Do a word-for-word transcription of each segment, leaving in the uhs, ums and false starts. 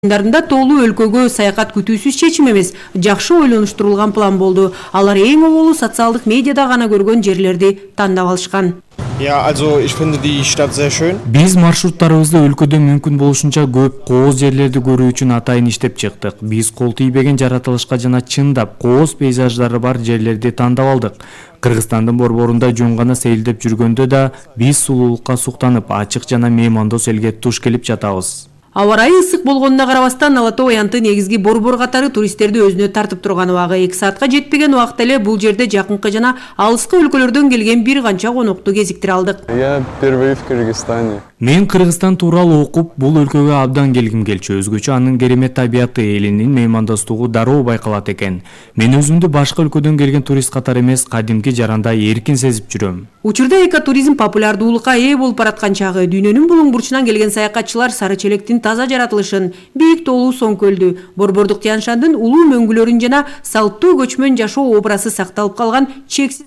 Дарында тоолуу өлкөгө саякат күтүүсүз чечим эмес, жакшы ойлонуштурулган план болду. Алар эң оболу социалдык медиада гана көргөн жерлерди тандап алышкан. Ja, also ich finde die Stadt sehr schön. Биз маршруттарыбызды өлкөдө мүмкүн болушунча көп кооз жерлерди көрүү үчүн атайын иштеп чыктык. Биз кол тийбеген жаратылышка жана чындап кооз пейзаждары бар жерлерди тандап алдык. Кыргызстандын борборунда жөн гана сейилдеп жүргөндө да биз сулуулукка суктанып, ачык жана меймандос элге туш келип жатабыз. Аба ырайы ысык болгонуна карабастан Ала Тоо аянты негизги борбор катары туристтерди өзүнө тартып турган убагы эки саатка жетпеген убакта эле бул жерде жакынкы жана алыскы өлкөлөрдөн келген бир канча конокту кезиктире алдык. Я впервые в Кыргызстане. Мен Кыргызстан тууралуу окуп, бул өлкөгө абдан келгим келчү. Өзгөчө анын керемет табияты, элинин меймандостугу дароо байкалат экен. Мен өзүмдү башка өлкөдөн келген турист катары эмес, кадимки жарандай эркин сезип жүрөм. Учурда экотуризм популярдуулукка ээ болуп бараткан чагы, дүйнөнүн булуң бурчунан келген саякатчылар Сары Челектин таза жаратылышын, бийик тоолуу Соң көлдү, Борбордук Тянь-Шандын улуу мөңгүлөрүн жана салттуу көчмөн жашоо образы сакталып калган чексиз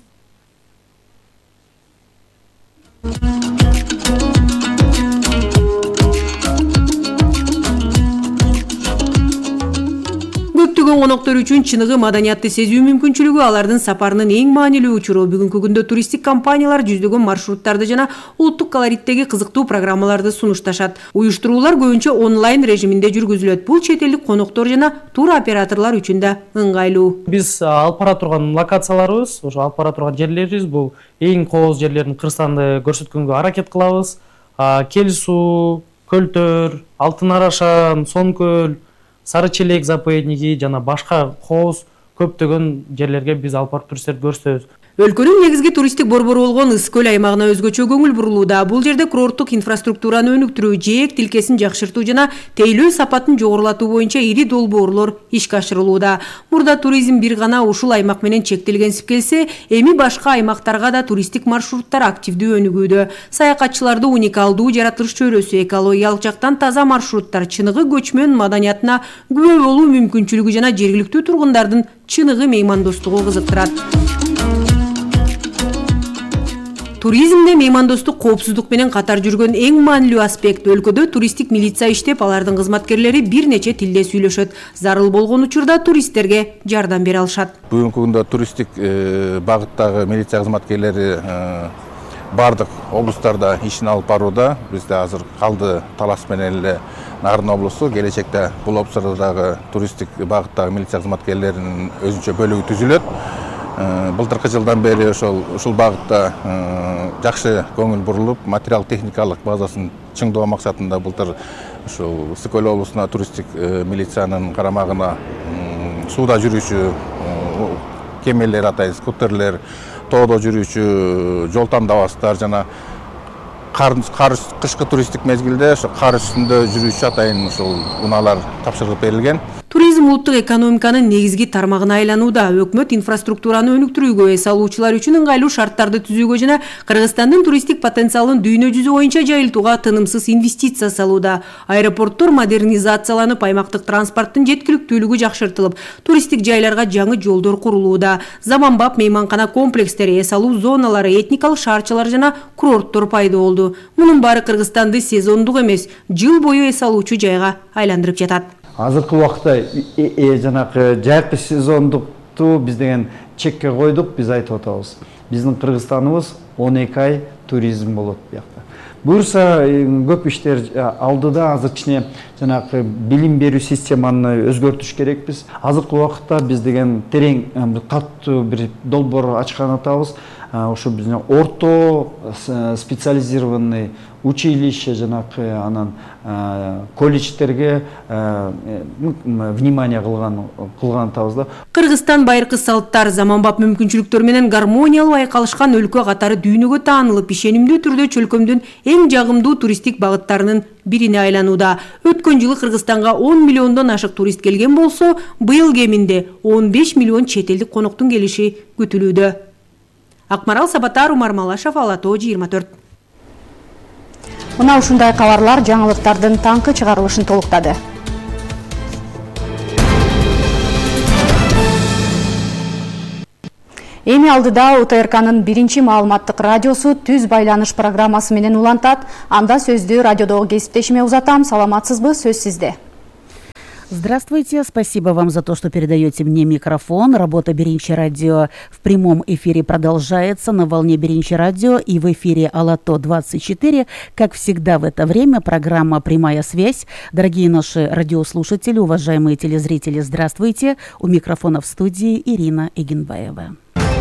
көптөгөн коноктор үчүн чыныгы маданиятты сезүү мүмкүнчүлүгү алардын сапарынын эң маанилүү учуру. Бүгүнкү күндө туристтик компаниялар жүздөгөн маршруттарды жана улуттук колориттеги кызыктуу программаларды сунушташат. Уюштуруулар көбүнчө онлайн режиминде жүргүзүлөт. Бул чет элдик коноктор жана тур операторлор үчүн да ыңгайлуу. Биз алып бара турган локацияларыбыз, ошо алып бара турган жерлерибиз бул эң кооз жерлерин Кыргызстанды көрсөткөнгө аракет кылабыз. Кел суу, көлтөр, Алтын Арашан, Соң көл, Сары Челек заповедниги жана башка кооз көптөгөн жерлерге биз алып барып туристтерди көрсөтөбүз. Өлкөнүн негизги туристтик борбору болгон Ыс көл аймагына өзгөчө көңүл бурулууда. Бул жерде курорттук инфраструктураны өнүктүрүү, жээк тилкесин жакшыртуу жана тейлөө сапатын жогорулатуу боюнча ири долбоорлор ишке ашырылууда. Мурда туризм бир гана ушул аймак менен чектелгенсип келсе, эми башка аймактарга да туристтик маршруттар активдүү өнүгүүдө. Саякатчыларды уникалдуу жаратылыш чөйрөсү, экологиялык жактан таза маршруттар, чыныгы көчмөн маданиятына күбө болуу мүмкүнчүлүгү жана жергиликтүү тургундардын чыныгы меймандостугу кызыктырат. Туризмде меймандостук коопсуздук менен катар жүргөн эң маанилүү аспект. Өлкөдө туристтик милиция иштеп, алардын кызматкерлери бир нече тилде сүйлөшөт. Зарыл болгон учурда туристтерге жардам бере алышат. Бүгүнкү күндө туристтик багыттагы милиция кызматкерлери бардык облустарда ишин алып барууда. Бизде азыр калды Талас менен эле Нарын облусу. Келечекте бул облустардагы туристтик багыттагы милиция кызматкерлеринин өзүнчө бөлүгү түзүлөт. Былтыркы жылдан бери ошол ушул багытта жакшы көңүл бурулуп, материал техникалык базасын чыңдоо максатында былтыр ушул Ысык көл облусуна туристтик милициянын карамагына сууда жүрүүчү кемелер атайын, скутерлер, тоодо жүрүүчү жол тандабастар жана кышкы туристтик мезгилде ошо кар үстүндө жүрүүчү атайын ушул унаалар тапшырылып берилген. Туризм улуттук экономиканын негизги тармагына айланууда. Өкмөт инфраструктураны өнүктүрүүгө, эс алуучулар үчүн ыңгайлуу шарттарды түзүүгө жана Кыргызстандын туристтик потенциалын дүйнө жүзү боюнча жайылтууга тынымсыз инвестиция салууда. Аэропорттор модернизацияланып, аймактык транспорттун жеткиликтүүлүгү жакшыртылып, туристтик жайларга жаңы жолдор курулууда. Заманбап мейманкана комплекстери, эс алуу зоналары, этникалык шаарчалар жана курорттор пайда болду. Мунун баары Кыргызстанды сезондук эмес, жыл бою эс алуучу жайга айландырып жатат. Азыркы убакта жанакы жайкы сезондукту биз деген чекке койдук, биз айтып атабыз. Биздин Кыргызстаныбыз он эки ай туризм болот буякта. Буюрса көп иштер алдыда, азыр кичине жанакы билим берүү системаны өзгөртүш керекпиз. Азыркы убакытта биз деген терең катуу бир долбоор ачкан атабыз. Ошо биздин орто специализированный училище жанакы анан колледждерге внимание кылган кылган атабыз да. Кыргызстан байыркы салттар, заманбап мүмкүнчүлүктөр менен гармониялуу айкалышкан өлкө катары дүйнөгө таанылып, ишенимдүү түрдө чөлкөмдүн эң жагымдуу туристтик багыттарынын бирине айланууда. Өткөн жылы Кыргызстанга он миллиондон ашык турист келген болсо, быйыл кеминде он беш миллион чет элдик коноктун келиши күтүлүүдө. Акмарал Сабатар, Умар Малашев, Ала Тоо жыйырма төрт. Мына ушундай кабарлар жаңылыктардын таңкы чыгарылышын толуктады. Эми алдыда У Т Р К'нын биринчи маалыматтык радиосу түз байланыш программасы менен улантат. Анда сөздү радиодогу кесиптешиме узатам. Саламатсызбы? Сөз сизде. Здравствуйте, спасибо вам за то, что передаете мне микрофон. Работа Биринчи радио в прямом эфире продолжается на волне Биринчи радио и в эфире Алато двадцать четыре. Как всегда в это время программа «Прямая связь». Дорогие наши радиослушатели, уважаемые телезрители, здравствуйте. У микрофона в студии Ирина Эгенбаева.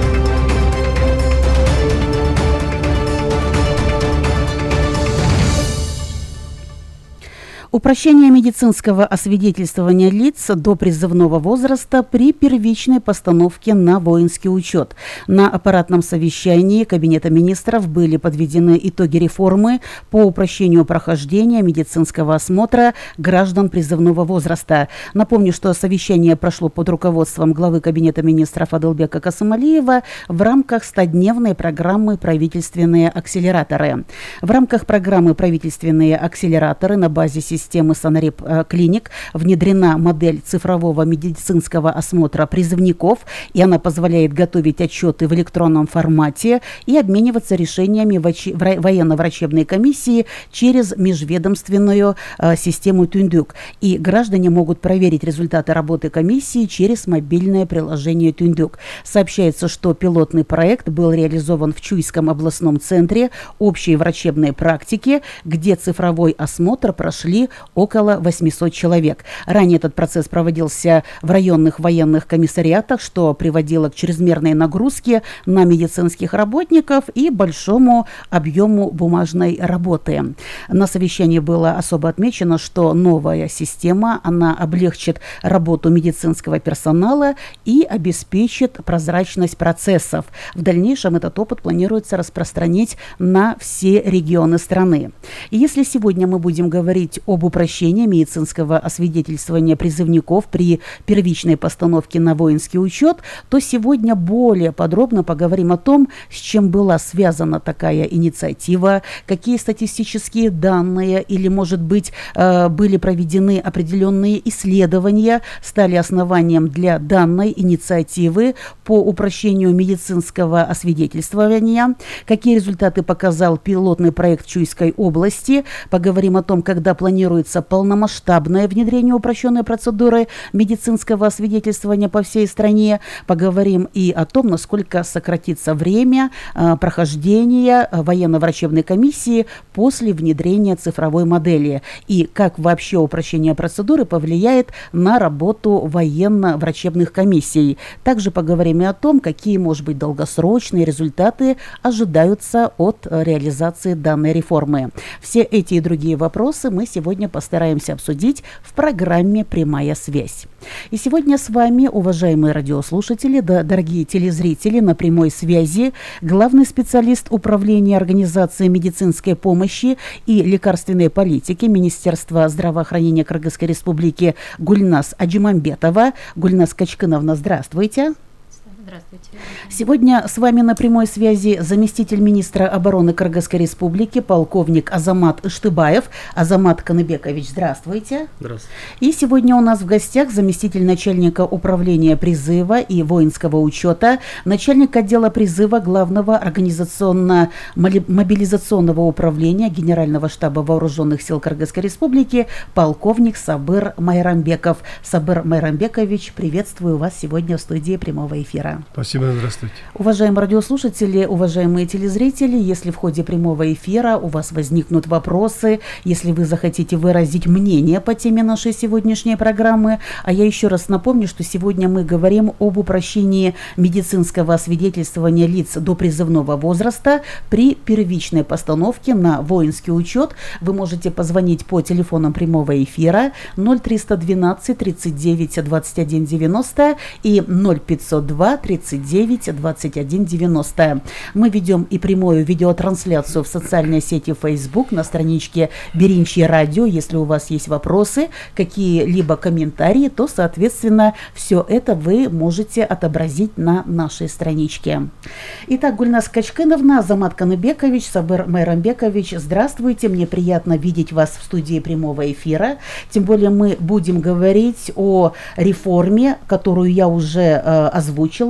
Упрощение медицинского освидетельствования лиц до призывного возраста при первичной постановке на воинский учет. На аппаратном совещании Кабинета министров были подведены итоги реформы по упрощению прохождения медицинского осмотра граждан призывного возраста. Напомню, что совещание прошло под руководством главы Кабинета министров Адылбека Касымалиева в рамках стодневной программы «Правительственные акселераторы». В рамках программы «Правительственные акселераторы» на базе системы системы Санареп Клиник внедрена модель цифрового медицинского осмотра призывников, и она позволяет готовить отчеты в электронном формате и обмениваться решениями военно-врачебной комиссии через межведомственную э, систему Түндүк. И граждане могут проверить результаты работы комиссии через мобильное приложение Түндүк. Сообщается, что пилотный проект был реализован в Чуйском областном центре общей врачебной практики, где цифровой осмотр прошли около восьмисот человек. Ранее этот процесс проводился в районных военных комиссариатах, что приводило к чрезмерной нагрузке на медицинских работников и большому объему бумажной работы. На совещании было особо отмечено, что новая система, она облегчит работу медицинского персонала и обеспечит прозрачность процессов. В дальнейшем этот опыт планируется распространить на все регионы страны. И если сегодня мы будем говорить об упрощении медицинского освидетельствования призывников при первичной постановке на воинский учет, то сегодня более подробно поговорим о том, с чем была связана такая инициатива, какие статистические данные или, может быть, были проведены определенные исследования, стали основанием для данной инициативы по упрощению медицинского освидетельствования, какие результаты показал пилотный проект в Чуйской области. Поговорим о том, когда планируется полномасштабное внедрение упрощенной процедуры медицинского освидетельствования по всей стране. Поговорим и о том, насколько сократится время э, прохождения военно-врачебной комиссии после внедрения цифровой модели и как вообще упрощение процедуры повлияет на работу военно-врачебных комиссий. Также поговорим и о том, какие, может быть, долгосрочные результаты ожидаются от реализации данной реформы. Все эти и другие вопросы мы сегодня постараемся обсудить в программе «Прямая связь». И сегодня с вами, уважаемые радиослушатели, да, дорогие телезрители, на прямой связи главный специалист Управления организации медицинской помощи и лекарственной политики Министерства здравоохранения Кыргызской Республики Гульнас Аджимамбетова. Гульнас Качкыновна, здравствуйте. Здравствуйте. Сегодня с вами на прямой связи заместитель министра обороны Кыргызской Республики, полковник Азамат Иштыбаев. Азамат Каныбекович, здравствуйте. Здравствуйте. И сегодня у нас в гостях заместитель начальника управления призыва и воинского учета, начальник отдела призыва Главного организационно-мобилизационного управления Генерального штаба Вооруженных сил Кыргызской Республики, полковник Сабыр Майрамбеков. Сабыр Майрамбекович, приветствую вас сегодня в студии прямого эфира. Спасибо, здравствуйте. Уважаемые радиослушатели, уважаемые телезрители, если в ходе прямого эфира у вас возникнут вопросы, если вы захотите выразить мнение по теме нашей сегодняшней программы, а я еще раз напомню, что сегодня мы говорим об упрощении медицинского освидетельствования лиц до призывного возраста при первичной постановке на воинский учет. Вы можете позвонить по телефонам прямого эфира ноль триста двенадцать тридцать девять двадцать один девяносто и ноль пятьсот два тридцать девять двадцать один девяносто. Мы ведем и прямую видеотрансляцию в социальной сети Facebook на страничке Биринчи радио. Если у вас есть вопросы, какие-либо комментарии, то, соответственно, все это вы можете отобразить на нашей страничке. Итак, Гульнас Качкыновна, Азамат Каныбекович, Сабыр Майрамбекович, здравствуйте. Мне приятно видеть вас в студии прямого эфира. Тем более мы будем говорить о реформе, которую я уже э, озвучила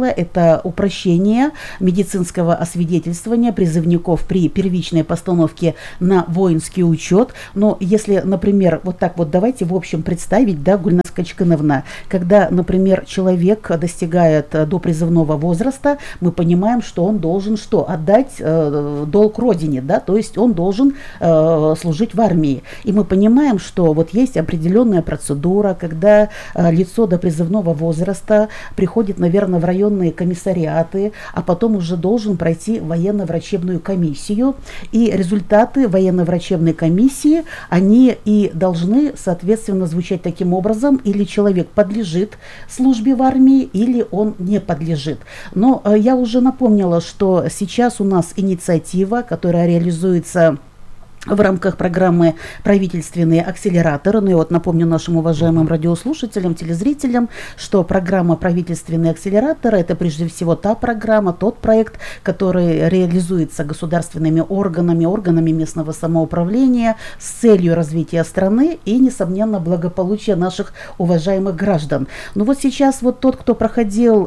озвучила, это упрощение медицинского освидетельствования призывников при первичной постановке на воинский учет. Но если, например, вот так вот давайте в общем представить, да, Гульназ Качкыновна, когда, например, человек достигает до призывного возраста, мы понимаем, что он должен что? Отдать э, долг родине, да, то есть он должен э, служить в армии. И мы понимаем, что вот есть определенная процедура, когда э, лицо до призывного возраста приходит, наверное, в районные комиссариаты, а потом уже должен пройти военно-врачебную комиссию. И результаты военно-врачебной комиссии, они и должны, соответственно, звучать таким образом: или человек подлежит службе в армии, или он не подлежит. Но э, я уже напомнила, что сейчас у нас инициатива, которая реализуется в рамках программы «Правительственные акселераторы». Ну и вот напомню нашим уважаемым радиослушателям, телезрителям, что программа «Правительственные акселераторы» — это прежде всего та программа, тот проект, который реализуется государственными органами, органами местного самоуправления с целью развития страны и, несомненно, благополучия наших уважаемых граждан. Но вот сейчас вот тот, кто проходил,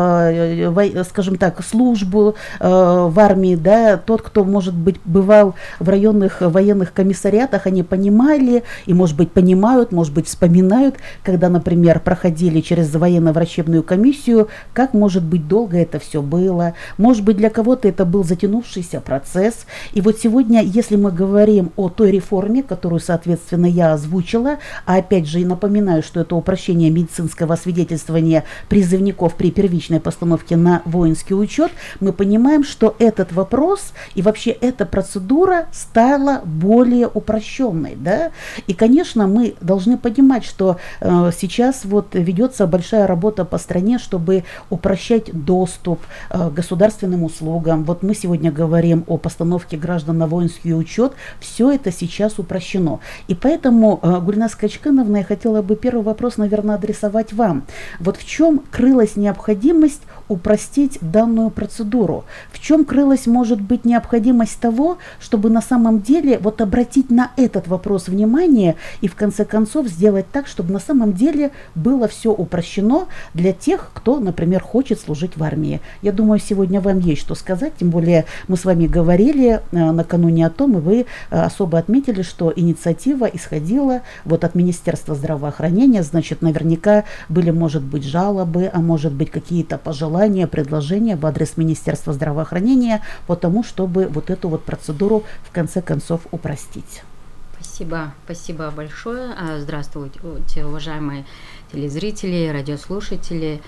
э, во, скажем так, службу э, в армии, да, тот, кто, может быть, бывал в районных военных комиссариатах, они понимали и, может быть, понимают, может быть, вспоминают, когда, например, проходили через военно-врачебную комиссию, как, может быть, долго это все было. Может быть, для кого-то это был затянувшийся процесс. И вот сегодня, если мы говорим о той реформе, которую, соответственно, я озвучила, а опять же и напоминаю, что это упрощение медицинского освидетельствования призывников при первичной постановке на воинский учет, мы понимаем, что этот вопрос и вообще эта процедура стала более упрощенной, да, и, конечно, мы должны понимать, что э, сейчас вот ведется большая работа по стране, чтобы упрощать доступ э, к государственным услугам. Вот мы сегодня говорим о постановке граждан на воинский учет, все это сейчас упрощено. И поэтому, э, Гульназ Качкыновна, я хотела бы первый вопрос, наверное, адресовать вам. Вот в чем крылась необходимость упростить данную процедуру? В чем крылась, может быть, необходимость того, чтобы на самом деле вот обратить на этот вопрос внимание и в конце концов сделать так, чтобы на самом деле было все упрощено для тех, кто, например, хочет служить в армии? Я думаю, сегодня вам есть что сказать, тем более мы с вами говорили э, накануне о том, и вы э, особо отметили, что инициатива исходила вот от Министерства здравоохранения, значит, наверняка были, может быть, жалобы, а может быть, какие-то пожелания, предложения в адрес Министерства здравоохранения по тому, чтобы вот эту вот процедуру в конце концов упростить. Спасибо, спасибо большое. Здравствуйте, уважаемые телезрители, радиослушатели.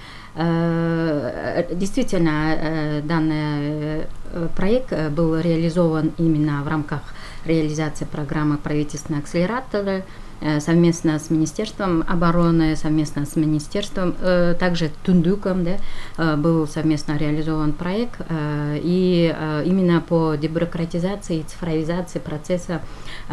Действительно, данный проект был реализован именно в рамках реализации программы «Правительственные акселераторы» совместно с Министерством обороны, совместно с Министерством, также Тундуком, да, был совместно реализован проект, и именно по дебюрократизации и цифровизации процесса,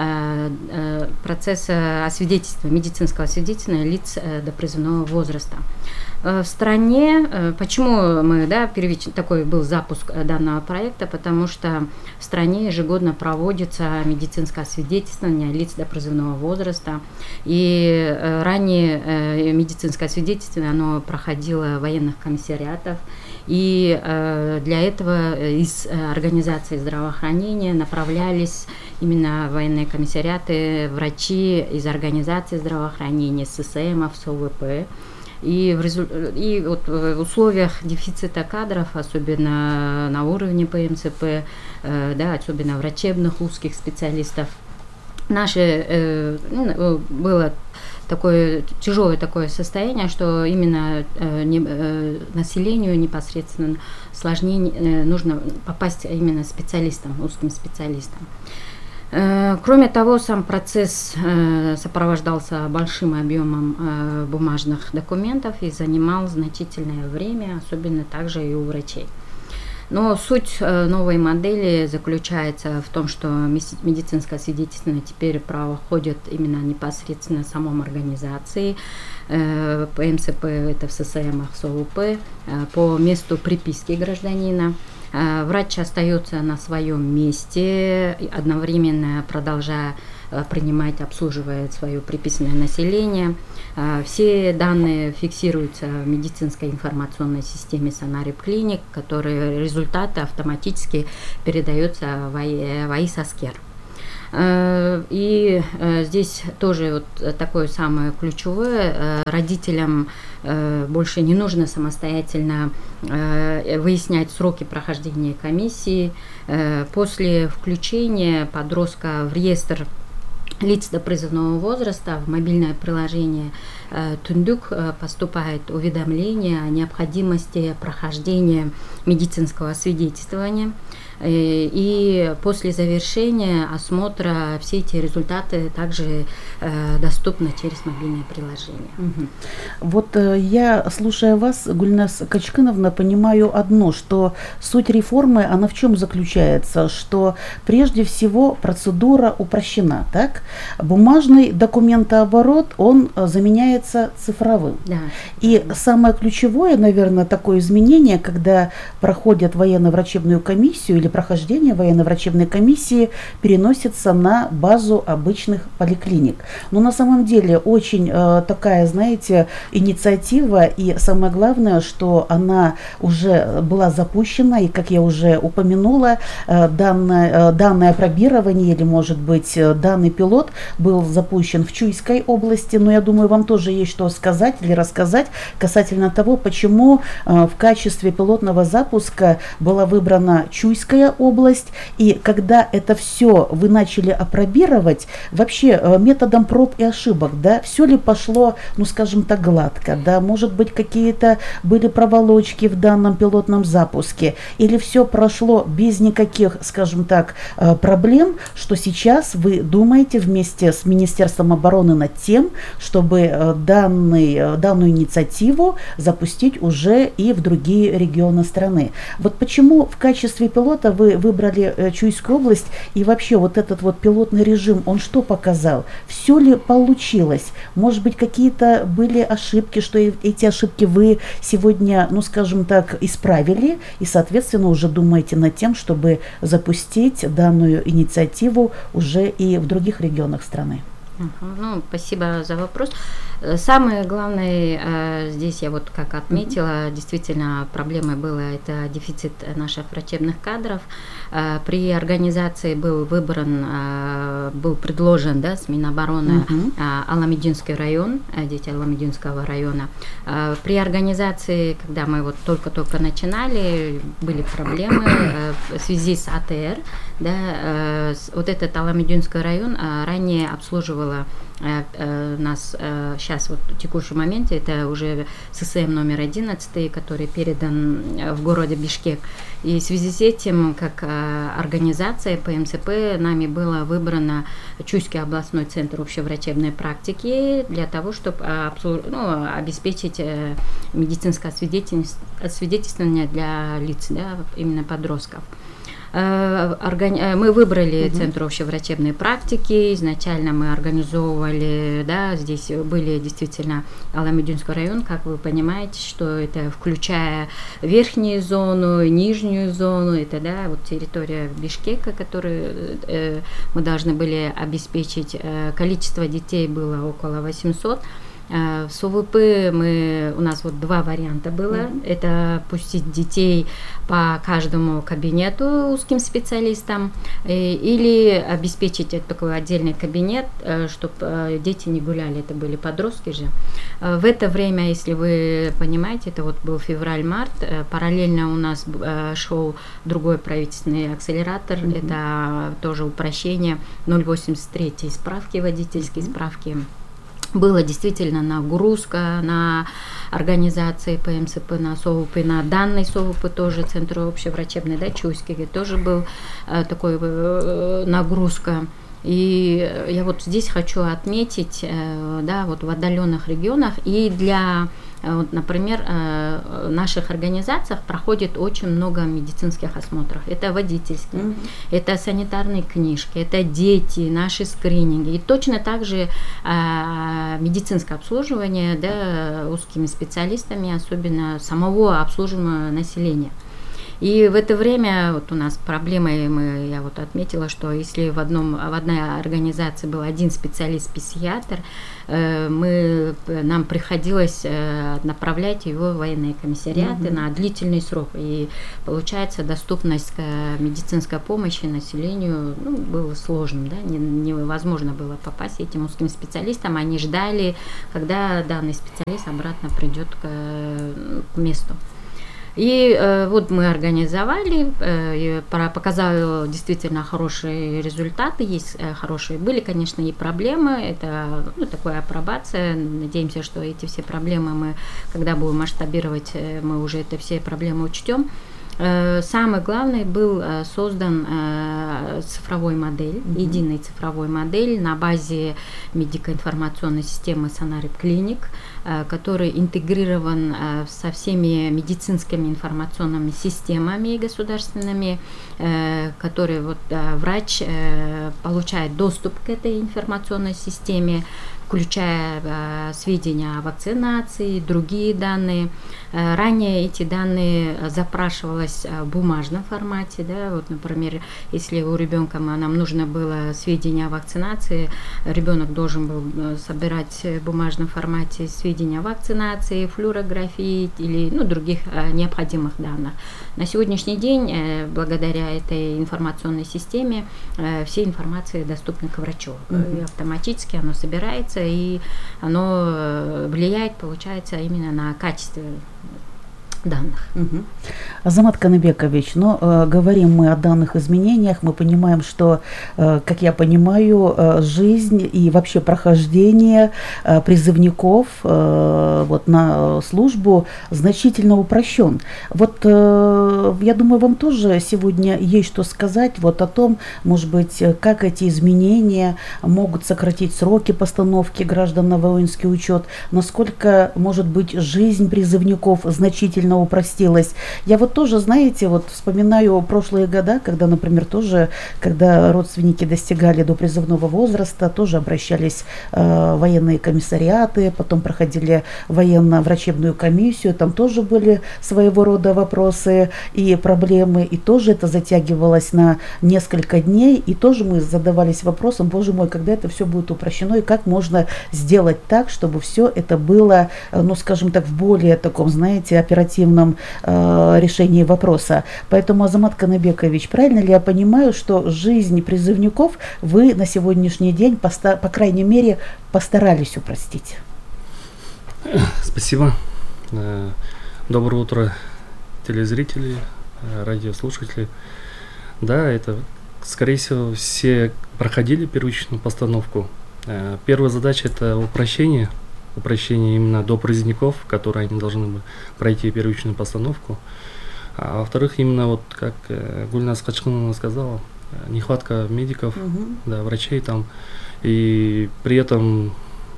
процесса освидетельствования, медицинского освидетельствования лиц до призывного возраста. В стране, почему мы, да, первичный такой был запуск данного проекта, потому что в стране ежегодно проводится медицинское освидетельствование лиц до призывного возраста, и ранее медицинское освидетельствование, оно проходило в военных комиссариатах, и для этого из организации здравоохранения направлялись именно в военные комиссариаты врачи из организации здравоохранения, ССМов, СОВП. И в, результ... и вот в условиях дефицита кадров, особенно на уровне ПМЦП, э, да, особенно врачебных узких специалистов, наше э, ну, было такое тяжелое такое состояние, что именно э, не, э, населению непосредственно сложнее э, нужно попасть именно специалистам, узким специалистам. Кроме того, сам процесс сопровождался большим объемом бумажных документов и занимал значительное время, особенно также и у врачей. Но суть новой модели заключается в том, что медицинское свидетельствование теперь проходит именно непосредственно в самом организации. ПМЦП это в ССМах, СОУП, по месту приписки гражданина. Врач остается на своем месте, одновременно продолжая принимать, обслуживает свое приписанное население. Все данные фиксируются в медицинской информационной системе Санарип Клиник, которые результаты автоматически передаются в АИС-Аскер. И здесь тоже вот такое самое ключевое. Родителям больше не нужно самостоятельно выяснять сроки прохождения комиссии. После включения подростка в реестр лиц до призывного возраста в мобильное приложение Тундук поступает уведомление о необходимости прохождения медицинского освидетельствования. И после завершения осмотра все эти результаты также э, доступны через мобильное приложение. Угу. Вот э, я, слушая вас, Гульнас Качкыновна, понимаю одно, что суть реформы, она в чем заключается? Что прежде всего процедура упрощена, так? Бумажный документооборот, он заменяется цифровым. Да. И самое ключевое, наверное, такое изменение, когда проходят военно-врачебную комиссию или прохождение военно-врачебной комиссии, переносится на базу обычных поликлиник. Но на самом деле очень э, такая, знаете, инициатива, и самое главное, что она уже была запущена, и, как я уже упомянула, э, данное, э, данное пробирование, или, может быть, э, данный пилот был запущен в Чуйской области, но я думаю, вам тоже есть что сказать или рассказать касательно того, почему э, в качестве пилотного запуска была выбрана Чуйская область, и когда это все вы начали опробировать, вообще методом проб и ошибок, да, все ли пошло, ну скажем так, гладко, да, может быть, какие-то были проволочки в данном пилотном запуске, или все прошло без никаких, скажем так, проблем, что сейчас вы думаете вместе с Министерством обороны над тем, чтобы данный, данную инициативу запустить уже и в другие регионы страны. Вот почему в качестве пилота вы выбрали Чуйскую область, и вообще вот этот вот пилотный режим, он что показал? Все ли получилось? Может быть, какие-то были ошибки, что эти ошибки вы сегодня, ну скажем так, исправили, и, соответственно, уже думаете над тем, чтобы запустить данную инициативу уже и в других регионах страны? Ну, спасибо за вопрос. Самое главное, э, здесь я вот как отметила, mm-hmm. действительно проблемой было это дефицит наших врачебных кадров. Э, при организации был выбран, э, был предложен, да, с Минобороны mm-hmm. э, Аламединский район, э, дети Аламединского района. Э, при организации, когда мы вот только-только начинали, были проблемы э, в связи с АТР, да, э, вот этот Аламединский район э, ранее обслуживала э, э, нас э, сейчас вот в текущем моменте, это уже ССМ номер одиннадцать, который передан в городе Бишкек. И в связи с этим, как э, организация ПМСП, нами было выбрано Чуйский областной центр общеврачебной практики для того, чтобы э, ну, обеспечить э, медицинское освидетельствование для лиц, да, именно подростков. Мы выбрали uh-huh. Центр общеврачебной практики. Изначально мы организовывали, да, здесь были действительно Аламединский район, как вы понимаете, что это включая верхнюю зону, нижнюю зону, это, да, вот территория Бишкека, которую э, мы должны были обеспечить. Количество детей было около восьмисот. В СОВП мы, у нас вот два варианта было. Mm-hmm. Это пустить детей по каждому кабинету узким специалистам или обеспечить такой отдельный кабинет, чтобы дети не гуляли, это были подростки же. В это время, если вы понимаете, это вот был февраль-март, параллельно у нас шел другой правительственный акселератор, mm-hmm. это тоже упрощение ноль восемьдесят три справки, водительские mm-hmm. справки. Была действительно нагрузка на организации ПМСП, на СОВП, на данный СОВП тоже, Центр общеврачебной, да, Чуйский, тоже был э, такой э, нагрузка. И я вот здесь хочу отметить, э, да, вот в отдаленных регионах и для, э, вот, например, э, наших организациях проходит очень много медицинских осмотров. Это водительские, mm-hmm. это санитарные книжки, это дети, наши скрининги. И точно так же э, медицинское обслуживание, да, узкими специалистами, особенно самого обслуживаемого населения. И в это время вот у нас проблемой, мы, я вот отметила, что если в, одном, в одной организации был один специалист-психиатр, мы, нам приходилось направлять его в военные комиссариаты mm-hmm. на длительный срок. И получается, доступность к медицинской помощи населению ну, была сложным. Да? Невозможно было попасть этим узким специалистам. Они ждали, когда данный специалист обратно придет к, к месту. И э, вот мы организовали, э, показали действительно хорошие результаты, есть э, хорошие, были, конечно, и проблемы, это ну, такая апробация, надеемся, что эти все проблемы мы, когда будем масштабировать, э, мы уже это все проблемы учтем. Самый главный был создан цифровой модель, mm-hmm. единый цифровой модель на базе медико-информационной системы Санарип Клиник, который интегрирован со всеми медицинскими информационными системами государственными, которые вот врач получает доступ к этой информационной системе, включая э, сведения о вакцинации, другие данные. Э, ранее эти данные запрашивалось в бумажном формате, да, вот, например, если у ребенка нам нужно было сведения о вакцинации, ребенок должен был собирать в бумажном формате сведения о вакцинации, флюорографии или ну, других э, необходимых данных. На сегодняшний день, э, благодаря этой информационной системе, э, все информации доступны к врачу. Mm-hmm. И автоматически оно собирается, и оно влияет, получается, именно на качество данных. Угу. Азамат Каныбекович, ну, э, говорим мы о данных изменениях, мы понимаем, что, э, как я понимаю, э, жизнь и вообще прохождение э, призывников э, вот, на службу значительно упрощен. Вот, э, я думаю, вам тоже сегодня есть что сказать вот о том, может быть, как эти изменения могут сократить сроки постановки граждан на воинский учет, насколько, может быть, жизнь призывников значительно упростилась. Я вот тоже, знаете, вот вспоминаю прошлые года, когда, например, тоже, когда родственники достигали до призывного возраста, тоже обращались э, в военные комиссариаты, потом проходили военно-врачебную комиссию, там тоже были своего рода вопросы и проблемы, и тоже это затягивалось на несколько дней, и тоже мы задавались вопросом, боже мой, когда это все будет упрощено, и как можно сделать так, чтобы все это было, ну, скажем так, в более таком, знаете, оперативном э, решении вопроса. Поэтому, Азамат Каныбекович, правильно ли я понимаю, что жизнь призывников вы на сегодняшний день, поста- по крайней мере, постарались упростить? Спасибо. Доброе утро, телезрители, радиослушатели. Да, это, скорее всего, все проходили первичную постановку. Первая задача – это упрощение. Упрощение именно до призывников, которые они должны бы пройти первичную постановку. А во-вторых, именно вот как Гульназ Качканова сказала, нехватка медиков, uh-huh. да, врачей там. И при этом,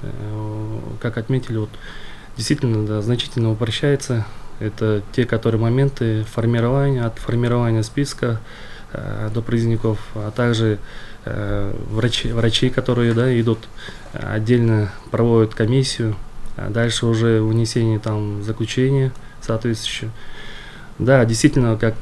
как отметили, вот, действительно да, значительно упрощается. Это те, которые моменты формирования, от формирования списка э, до призывников, а также э, врачи, врачи, которые да, идут отдельно, проводят комиссию, а дальше уже вынесение там заключения соответствующее. Да, действительно, как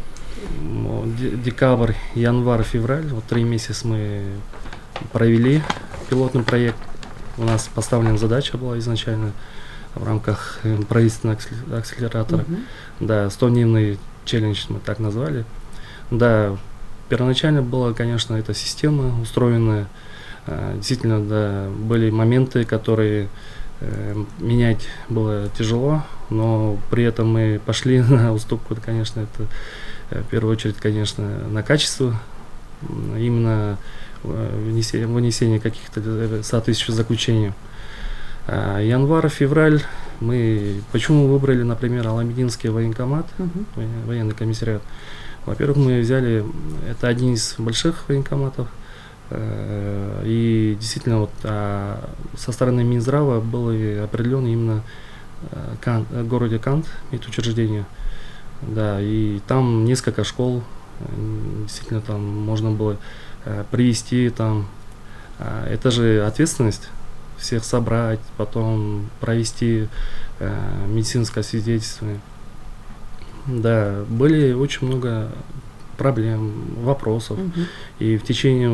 декабрь, январь, февраль, вот три месяца мы провели пилотный проект. У нас поставлена задача была изначально в рамках правительственного акселератора. Uh-huh. Да, стодневный челлендж мы так назвали. Да, первоначально была, конечно, эта система устроенная. Действительно, да, были моменты, которые э, менять было тяжело, но при этом мы пошли на уступку, конечно, это в первую очередь, конечно, на качество, именно вынесение, вынесение каких-то соответствующих заключений. А январь, февраль мы почему выбрали, например, Аламединский военкомат, uh-huh. военный комиссариат? Во-первых, мы взяли, это один из больших военкоматов, и действительно вот а, со стороны Минздрава был определен именно а, Кант, в городе Кант медучреждение, да, и там несколько школ, действительно там можно было а, привести там, а, это же ответственность всех собрать, потом провести а, медицинское свидетельство. Да, были очень много проблем, вопросов. И в течение